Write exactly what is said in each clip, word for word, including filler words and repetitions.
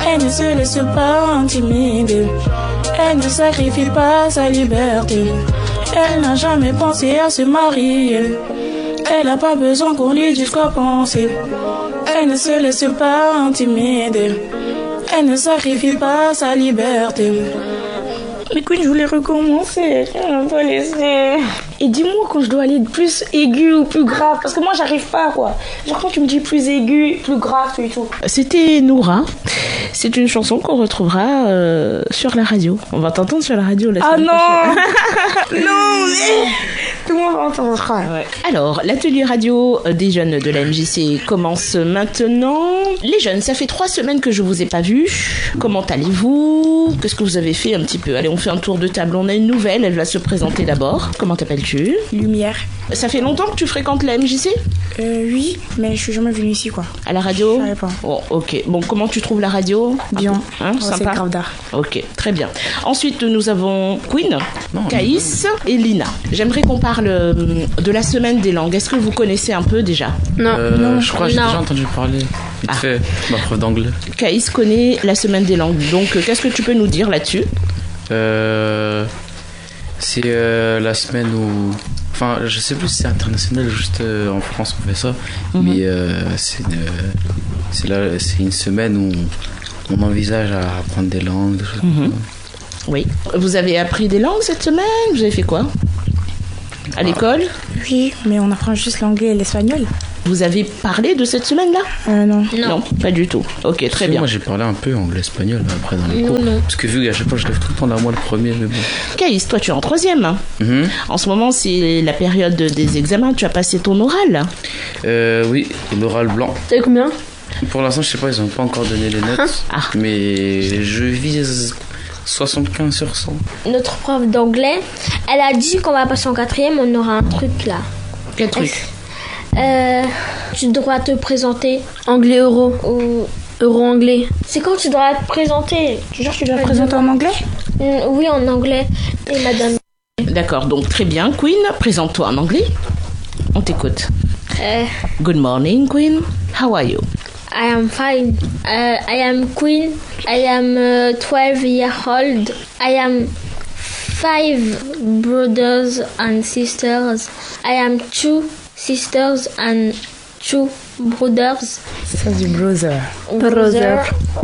Elle ne se laisse pas intimider. Elle ne sacrifie pas sa liberté. Elle n'a jamais pensé à se marier. Elle n'a pas besoin qu'on lui dise quoi penser. Elle ne se laisse pas intimider. Elle ne sacrifie pas sa liberté. Mais Queen, je voulais recommencer. Elle m'a pas laissé. Et dis-moi quand je dois aller plus aigu ou plus grave. Parce que moi, j'arrive pas, quoi. Genre quand tu me dis plus aigu, plus grave, tout et tout. C'était Noura. C'est une chanson qu'on retrouvera euh, sur la radio. On va t'entendre sur la radio la semaine ah prochaine. non Non, mais... Tout le monde va entendre. Ouais. Alors, l'atelier radio des jeunes de la M J C commence maintenant. Les jeunes, ça fait trois semaines que je vous ai pas vus. Comment allez-vous? Qu'est-ce que vous avez fait un petit peu? Allez, on fait un tour de table. On a une nouvelle, elle va se présenter d'abord. Comment t'appelles-tu? Lumière. Ça fait longtemps que tu fréquentes la M J C? Euh, oui, mais je suis jamais venue ici, quoi. À la radio? Je savais pas. Oh, ok. Bon, comment tu trouves la radio? Bien. Hein, oh, sympa. C'est grave d'art. Ok, très bien. Ensuite, nous avons Queen, non, Caïs non. et Lina. J'aimerais qu'on parle de la semaine des langues. Est-ce que vous connaissez un peu déjà? Non. Euh, non. Je crois que j'ai non. déjà entendu parler. Vite ah. fait, ma prof d'anglais. Caïs connaît la semaine des langues. Donc, qu'est-ce que tu peux nous dire là-dessus? euh, C'est euh, la semaine où... Enfin, je sais plus si c'est international ou juste euh, en France on fait ça. Mm-hmm. Mais euh, c'est, une, c'est, là, c'est une semaine où on, on envisage à apprendre des langues. Des choses mm-hmm. comme ça. Oui. Vous avez appris des langues cette semaine? Vous avez fait quoi? À l'école? Oui, mais on apprend juste l'anglais et l'espagnol. Vous avez parlé de cette semaine-là? euh, non. non. Non, pas du tout. Ok, très si, bien. Moi, j'ai parlé un peu anglais-espagnol après dans les non, cours. Non. Parce que vu qu'à chaque fois, je lève tout le temps la moi le premier, mais bon. Caïs, toi, tu es en troisième. Hein. Mm-hmm. En ce moment, c'est la période des examens. Tu as passé ton oral? euh, Oui, l'oral blanc. T'as combien? Pour l'instant, je sais pas, ils n'ont pas encore donné les notes. Ah. Mais je vise... soixante-quinze sur cent. Notre prof d'anglais, elle a dit qu'on va passer en quatrième, on aura un truc là. Quel truc? euh, Tu dois te présenter. Anglais euro. Ou... Euro anglais. C'est quand tu dois te présenter. Genre tu dois te présenter en anglais? mmh, Oui, en anglais. Et madame. D'accord, donc très bien. Queen, présente-toi en anglais. On t'écoute. Euh... Good morning, Queen. How are you? I am fine. Uh, I am Queen. I am uh, twelve years old. I am five brothers and sisters. I am two sisters and two brothers. C'est ça du brother. Brother.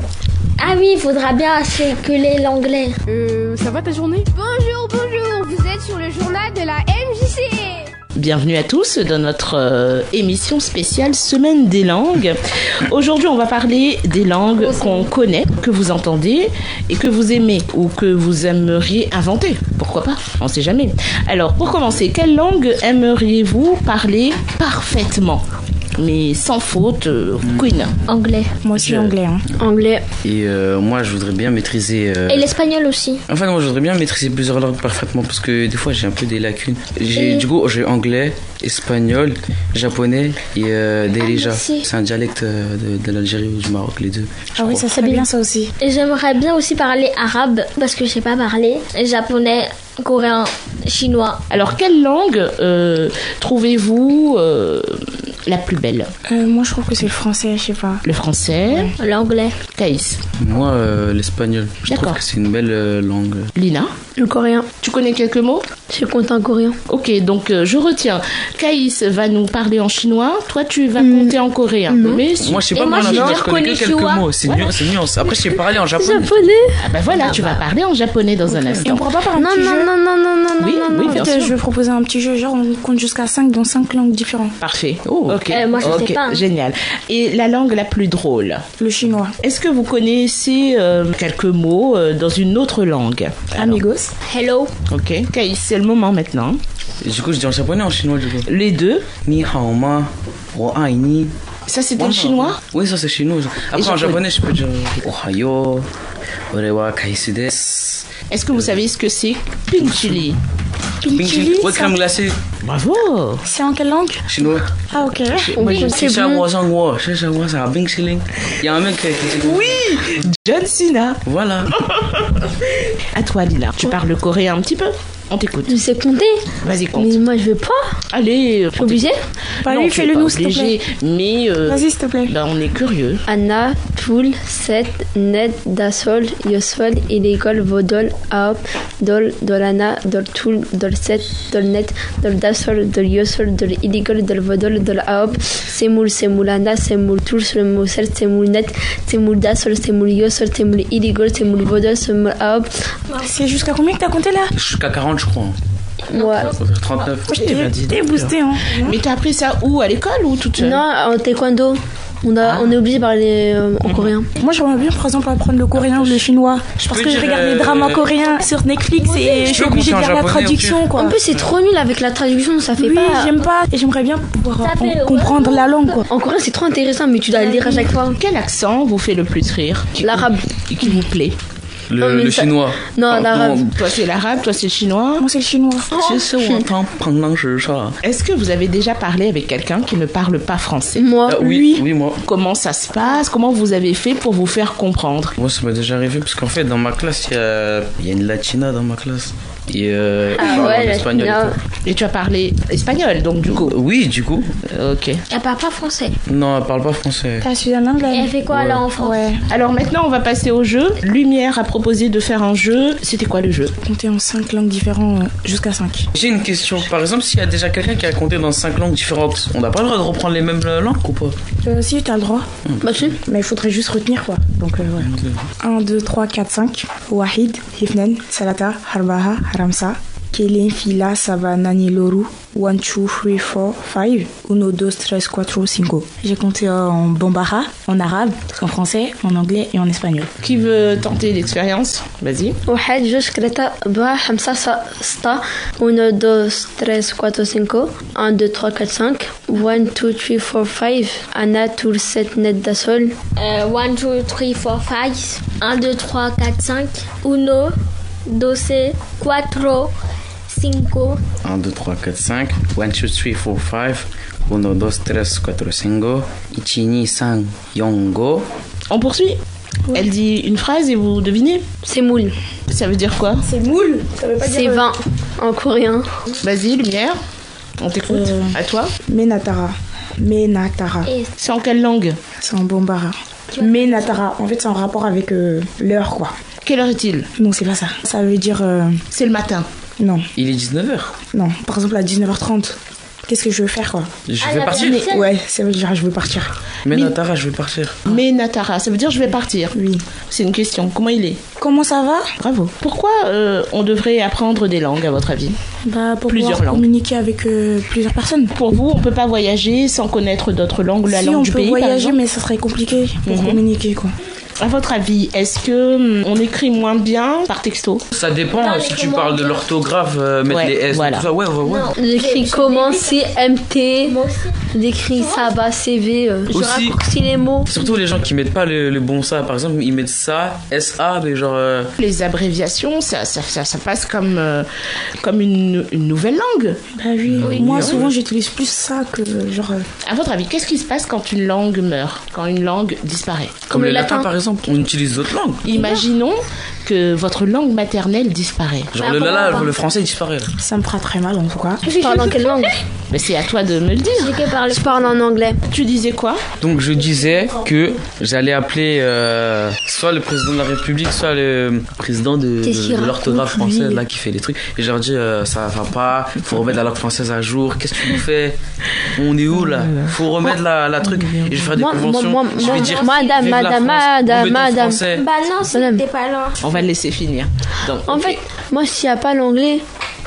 Ah oui, il faudra bien articuler l'anglais. Euh, ça va ta journée? Bonjour, bonjour. Vous êtes sur le journal de la M J C. Bienvenue à tous dans notre euh, émission spéciale Semaine des langues. Aujourd'hui, on va parler des langues qu'on connaît, que vous entendez et que vous aimez ou que vous aimeriez inventer. Pourquoi pas? On ne sait jamais. Alors, pour commencer, quelle langue aimeriez-vous parler parfaitement? Mais sans faute, euh, Queen. Anglais. Moi aussi, je... anglais. Hein. Anglais. Et euh, moi, je voudrais bien maîtriser... Euh... Et l'espagnol aussi. Enfin, moi, je voudrais bien maîtriser plusieurs langues parfaitement parce que des fois, j'ai un peu des lacunes. J'ai, Et... Du coup, j'ai anglais, espagnol, japonais et euh, Derija. Ah, c'est un dialecte de, de l'Algérie ou du Maroc, les deux. Ah oui, ça serait bien ça aussi. Et j'aimerais bien aussi parler arabe parce que je sais pas parler. Et japonais, coréen, chinois. Alors, quelle langue euh, trouvez-vous euh, la plus belle? euh, Moi, je trouve que c'est le français, je sais pas. Le français. Ouais. L'anglais. Caïs. Moi, euh, l'espagnol. Je D'accord. trouve que c'est une belle euh, langue. Lina. Le coréen. Tu connais quelques mots? Je compte en coréen. Ok, donc euh, je retiens. Caïs va nous parler en chinois. Toi, tu vas mmh. compter en coréen. Mmh. Mais si... Moi, je sais Et pas moi, parler en je chinois. Je connais que quelques Konnichiwa. mots. C'est Voilà. nuance, c'est nuance. Après, je sais parler en japonais. Japonais. Ah bah voilà, tu vas parler en japonais dans un Et instant. on pourra pas faire un Non, petit non, jeu? non, non, non, non, Oui, non, oui, non. bien En fait, sûr. je vais proposer un petit jeu, genre on compte jusqu'à cinq dans cinq langues différentes. Parfait. Oh, ok. Euh, moi, je Ok, sais pas, hein. Génial. Et la langue la plus drôle? Le chinois. Est-ce que vous connaissez euh, quelques mots euh, dans une autre langue? Alors, Amigos. Hello. Ok. Caïs, c'est le moment maintenant. Et du coup, je dis en japonais ou en chinois, du coup? Les deux. Ni hao ma, wo ai ni. Ça, c'était le chinois? Oui, ça c'est chinois. Après, en japonais, je peux dire Ohayo, ore wa kaisi desu. Est-ce que vous savez ce que c'est? Pink chili. Pink chili, Ouais, ça- crème glacée. Bravo. C'est en quelle langue? Chinois. Ah, ok. Moi, je sais. C'est ça, moi, sans moi. C'est ça, moi, c'est un pink chili. Il y a un mec qui qui- Oui, John Cena. Voilà. À toi, Lila. Tu parles coréen un petit peu? On t'écoute. Tu sais compter? Vas-y, compte. Mais moi, je veux pas. Allez, Je suis obligée? Bah non, oui, tu es fais-le pas nous, s'il te plaît. obligé, mais euh, Vas-y, s'il te plaît. ben, on est curieux. Anna, Toul, Set, Net, Dasol, Yosol, Illegol, Vodol, Aop, Dol, Dolana, Dol Toul, Dol Set, Dol Net, Dol Dasol, Dol Yosol, Dol Illegol, Dol Vodol, Dol Aop, Semoul, Semoulana, Semoul Toul, Semoul Set, Semoul Net, Semoul Dasol, Semoul Yosol, Semoul Illegol, Semoul Vodol, Semoul Aop. C'est jusqu'à combien que t'as compté là? Jusqu'à quarante, je crois. Ouais. trente-neuf. Eh ben, dis T'es donc. boosté, hein. Mais t'as appris ça où? À l'école ou toute seule? Non, en taekwondo. On, a, on est obligé de parler euh, en coréen. Moi, j'aimerais bien, par exemple, apprendre le coréen ou le chinois. Parce peux que je dire, regarde euh, les dramas coréens sur Netflix et je suis peux obligée de compter en faire la japonais, traduction, quoi. En plus, c'est trop nul avec la traduction, ça fait Oui, pas. j'aime pas. Et j'aimerais bien pouvoir Taper en- le comprendre la langue, quoi. En coréen, c'est trop intéressant, mais tu dois le lire à chaque fois. Quel accent vous fait le plus rire? Qui- L'arabe. Qui vous plaît? Le, Oh, mais le ça- chinois. Non, Ah, l'arabe. Toi c'est l'arabe, toi c'est le chinois. Moi, c'est le chinois. Est-ce que vous avez déjà parlé avec quelqu'un qui ne parle pas français? Moi, Ah, oui, Oui. oui, moi. Comment ça se passe? Comment vous avez fait pour vous faire comprendre? Moi, ça m'est déjà arrivé parce qu'en fait, dans ma classe, il y a, il y a une latina dans ma classe. Et euh, elle Ah parle ouais, en la espagnol. et latina. tout. Et tu as parlé espagnol, donc du coup. Oui, du coup. Ok. Elle parle pas français. Non, elle parle pas français. T'as su un anglais? Et elle fait quoi Ouais. là en France? Ouais. Alors maintenant, on va passer au jeu. Lumière a proposé de faire un jeu. C'était quoi le jeu? Compter en cinq langues différentes euh, jusqu'à cinq. J'ai une question. Par exemple, s'il y a déjà quelqu'un qui a compté dans cinq langues différentes, on n'a pas le droit de reprendre les mêmes euh, langues ou pas? Euh, si, t'as le droit. bah si. Mais il faudrait juste retenir, quoi. Donc, euh, ouais. un, deux, trois, quatre, cinq. Wahid, Hifnen, Salata, Harbaha, Haramsa. Kelin, Fila, Sava, Nani, Loru. one, two, three, four, five. uno, dos, tres, cuatro, cinco. J'ai compté euh, en bambara, en arabe, en français, en anglais et en espagnol. Qui veut tenter l'expérience? Vas-y. واحد جوج ثلاثة أربعة خمسة ستة uno dos tres cuatro cinco un deux trois quatre cinq one two three four five Anna Toul Set Net Dasol Euh, one, two, three, four, five. un, deux, trois, quatre, cinq. uno, dos, cuatro, cinco. un, deux, trois, quatre, cinq. one, two, three, four, five. uno, dos, tres, cuatro, cinco. ichi, ni, san, yongo. On poursuit. Elle dit une phrase et vous devinez. C'est moule. Ça veut dire quoi? C'est moule. Ça veut pas C'est vingt en coréen. Vas-y, Lumière. On t'écoute. Euh, À toi. Menatara. Menatara. Et C'est en quelle langue? C'est en bambara. Menatara. En fait, c'est en rapport avec euh, l'heure, quoi. Quelle heure est-il? Non, c'est pas ça. Ça veut dire. euh, C'est le matin. non, Il est dix-neuf heures. non. Par exemple, à dix-neuf heures trente. Qu'est-ce que je veux faire, quoi? Je Ah, vais la partir. vérité. Ouais, ça veut dire je veux partir. Mais Natara, je vais partir. Mais Natara, ça veut dire je vais partir. Oui. C'est une question. Comment il est? Comment ça va? Bravo. Pourquoi euh, on devrait apprendre des langues à votre avis? Bah, pour Plusieurs pouvoir langues. communiquer avec euh, plusieurs personnes. Pour vous, on peut pas voyager sans connaître d'autres langues, la si langue on du peut pays par voyager, exemple. mais ça serait compliqué pour Mhm. communiquer, quoi. À votre avis, est-ce que hum, on écrit moins bien par texto? Ça dépend Non, euh, mais si tu comment parle de dire l'orthographe, euh, mettre Ouais, les S, voilà. tout ça. Ouais, ouais, ouais. Non. J'écris Je- je comment vais C M T. moi aussi. J'écris ça va C V. euh, Je Aussi- raccourcis les mots. Surtout les gens qui mettent pas le, le bon ça, par exemple, ils mettent ça, S A, mais genre. euh, Les abréviations, ça, ça, ça, ça passe comme, euh, comme une, une nouvelle langue. Bah oui. Oui, Moi, oui, souvent, oui. j'utilise plus ça que genre. euh, À votre avis, qu'est-ce qui se passe quand une langue meurt, quand une langue disparaît? Comme, le le latin, latin. par exemple. On utilise d'autres langues. Imaginons que votre langue maternelle disparaît. Genre Ah, le pourquoi lala, pas le français il disparaît. Là. Ça me fera très mal, en tout cas. Je parle en quelle langue? Mais c'est à toi de me le dire. J'ai que parler Je parle en anglais. Tu disais quoi? Donc je disais que j'allais appeler euh, soit le président de la République, soit le président de, Qu'est-ce de, qu'il de l'orthographe raconte, lui française là qui fait les trucs. Et je leur dis euh, ça va pas, faut remettre la langue française à jour. Qu'est-ce que tu nous fais? On est où là? Faut remettre la, la truc. Et je vais faire des Moi, conventions. moi, moi, je vais moi, dire madame, vive la madame, France, madame, vous mettez en madame. français. Bah non, si Madame. t'es pas loin. On va le laisser finir. Donc, En ok. fait, moi, s'il n'y a pas l'anglais,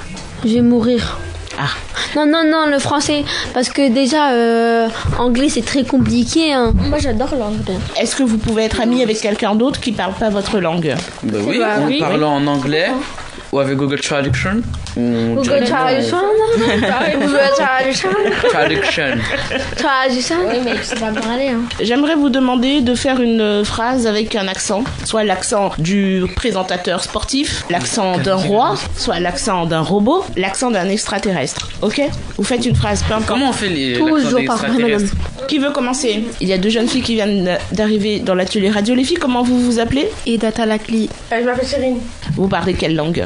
je vais mourir. Ah. Non, non, non, le français. Parce que déjà, euh, anglais, c'est très compliqué. Hein. Moi j'adore l'anglais. Est-ce que vous pouvez être ami avec quelqu'un d'autre qui parle pas votre langue? Bah oui, Bah en oui. parlant en anglais ou avec Google Traduction. on Google dirait- Traduction. Google Traduction. Traduction. Traduction. Oui, mais tu sais pas parler. Hein. J'aimerais vous demander de faire une euh, phrase avec un accent, soit l'accent du présentateur sportif, l'accent d'un roi, soit l'accent d'un robot, l'accent d'un extraterrestre. Ok? Vous faites une phrase, peu importe. Comment on fait les Toujours l'accent des par madame. extraterrestres? Qui veut commencer? Il y a deux jeunes filles qui viennent d'arriver dans l'atelier radio. Les filles, comment vous vous appelez? Et Data Lacli. je m'appelle Cyrine. Vous parlez quelle langue?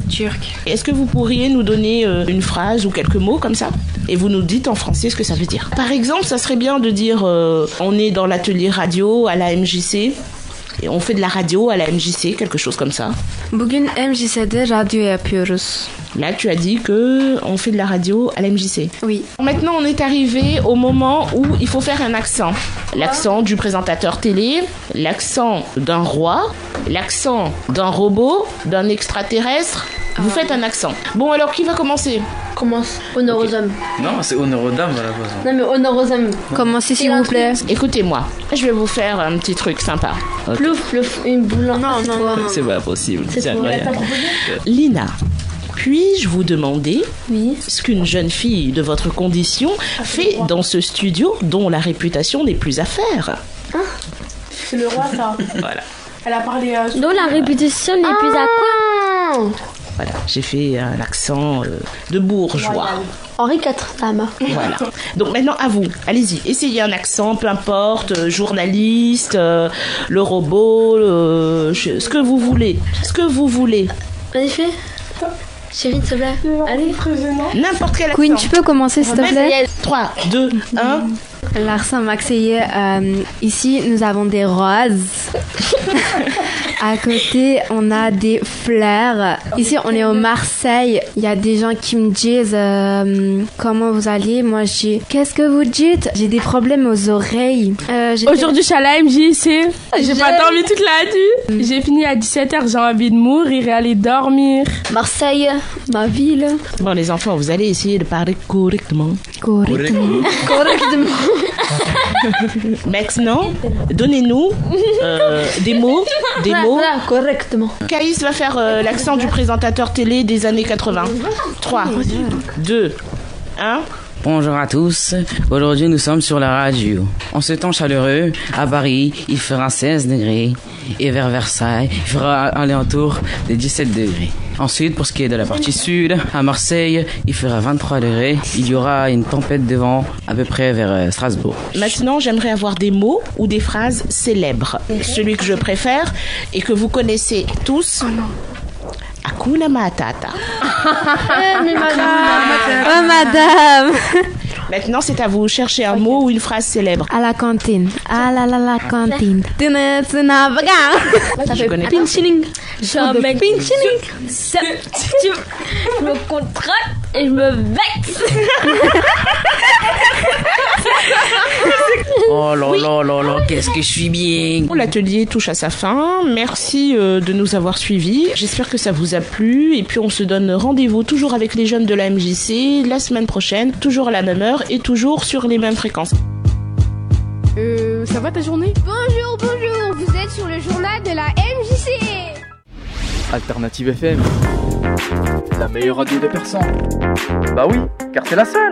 turc. Est-ce que vous pourriez nous donner euh, une phrase ou quelques mots comme ça? Et vous nous dites en français ce que ça veut dire. Par exemple, ça serait bien de dire euh, on est dans l'atelier radio à la M J C. Et on fait de la radio à la M J C, quelque chose comme ça. Bugün M J C'de radyo yapıyoruz. Là, tu as dit que on fait de la radio à la M J C. Oui. Maintenant, on est arrivé au moment où il faut faire un accent. L'accent du présentateur télé, l'accent d'un roi, l'accent d'un robot, d'un extraterrestre. Vous faites un accent. Bon, alors, qui va commencer? Commence. Honneur aux hommes. Non, c'est honneur aux dames à la base. Non, mais honneur aux hommes. Commencez s'il vous plaît. Écoutez-moi, je vais vous faire un petit truc sympa. Okay. Plouf, plouf, une boule. Non, non, non. C'est pas possible. C'est Tiens, pour regarde. la proposé. Lina, puis-je vous demander Oui. ce qu'une jeune fille de votre condition fait dans ce studio dont la réputation n'est plus à faire? C'est le roi, ça. Voilà. Elle a parlé à... Donc la répétition n'est plus à quoi? Voilà, j'ai fait un accent euh, de bourgeois. Henri quatre, dame. Voilà. Donc maintenant à vous, allez-y, essayez un accent, peu importe, euh, journaliste, euh, le robot, euh, je- ce que vous voulez, ce que vous voulez, Vas-y, fais. Chérie, s'il te plaît. Allez. n'importe quel accent. Queen, tu peux commencer s'il te plaît? trois, deux, un. L'accent marseillais, euh, ici nous avons des roses. À côté, on a des fleurs. Ici, on est au Marseille. Il y a des gens qui me disent euh, comment vous allez. Moi, je dis qu'est-ce que vous dites? J'ai des problèmes aux oreilles. Euh, j'ai- Aujourd'hui, je suis à la M J C. J'ai pas dormi toute la nuit. J'ai fini à dix-sept heures. J'ai envie de mourir et aller dormir. Marseille, ma ville. Bon les enfants, vous allez essayer de parler correctement. Correctement. Correctement. Maintenant, donnez-nous euh, des mots, des mots. Voilà, correctement. Caïs va faire euh, l'accent du présentateur télé des années quatre-vingts. trois, deux, un. Bonjour à tous, aujourd'hui nous sommes sur la radio. En ce temps chaleureux, à Paris, il fera seize degrés et vers Versailles, il fera alentour de dix-sept degrés. Ensuite, pour ce qui est de la partie sud, à Marseille, il fera vingt-trois degrés. Il y aura une tempête de vent à peu près vers euh, Strasbourg. Maintenant, j'aimerais avoir des mots ou des phrases célèbres. Celui que je préfère et que vous connaissez tous. Hakuna Matata. mais madame. Oh madame. Maintenant, c'est à vous. Cherchez un mot ou une phrase célèbre. À la cantine. Ah là là la cantine. Tina, tina, baga. Je connais pas. Pinching. Je suis un mec. Ça- tu- Je me contracte et je me vexe. Oh là là là là, qu'est-ce que je suis bien. L'atelier touche à sa fin. Merci euh, de nous avoir suivis. J'espère que ça vous a plu. Et puis, on se donne rendez-vous toujours avec les jeunes de la M J C la semaine prochaine, toujours à la même heure et toujours sur les mêmes fréquences. Euh, ça va ta journée? Bonjour, bonjour, vous êtes sur le journal de la M J C. Alternative F M, la meilleure radio de Persan. Bah oui, car c'est la seule.